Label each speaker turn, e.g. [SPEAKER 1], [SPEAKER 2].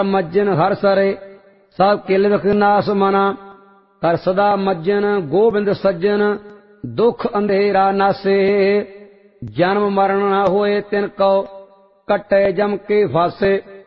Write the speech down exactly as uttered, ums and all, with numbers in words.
[SPEAKER 1] ਮੱਜਨ ਹਰ ਸਰੇ ਸਭ ਕਿਲ ਵਿਖ ਨਾਸ ਮਨਾ ਕਰ ਸਦਾ ਮੱਜਨ ਗੋਬਿੰਦ ਸੱਜਣ ਦੁਖ ਅੰਧੇਰਾ ਨਾਸੇ ਜਨਮ ਮਰਨ ਨਾ ਹੋਏ ਤਿਨ ਕਉ ਕੱਟੇ ਜਮ ਕੇ ਫਾਸੇ